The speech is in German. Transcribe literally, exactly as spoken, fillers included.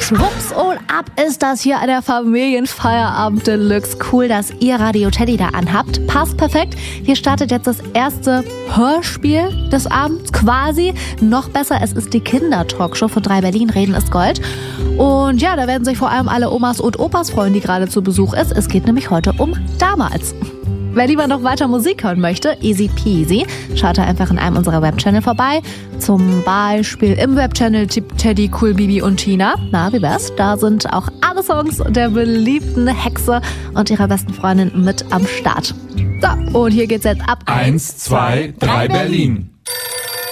Schwupps und ab ist das hier der Familienfeierabend Deluxe. Cool, dass ihr Radio Teddy da anhabt. Passt perfekt. Hier startet jetzt das erste Hörspiel des Abends quasi. Noch besser, es ist die Kinder-Talkshow von drei Berlin. Reden ist Gold. Und ja, da werden sich vor allem alle Omas und Opas freuen, die gerade zu Besuch ist. Es geht nämlich heute um damals. Wer lieber noch weiter Musik hören möchte, easy peasy, schaut da einfach in einem unserer Webchannel vorbei. Zum Beispiel im Webchannel Teddy, Cool, Bibi und Tina. Na, wie wär's? Da sind auch alle Songs der beliebten Hexe und ihrer besten Freundin mit am Start. So, und hier geht's jetzt ab. Eins, zwei, drei Berlin.